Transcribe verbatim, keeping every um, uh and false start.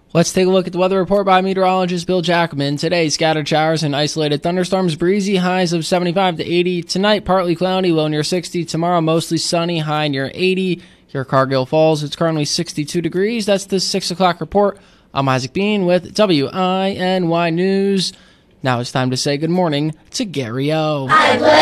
Let's take a look at the weather report by meteorologist Bill Jackman. Today, scattered showers and isolated thunderstorms, breezy, highs of seventy-five to eighty. Tonight, partly cloudy, low near sixty. Tomorrow, mostly sunny, high near eighty. Here, Cargill Falls, it's currently sixty-two degrees. That's the six o'clock report. I'm Isaac Bean with W I N Y News. Now it's time to say good morning to Gary O.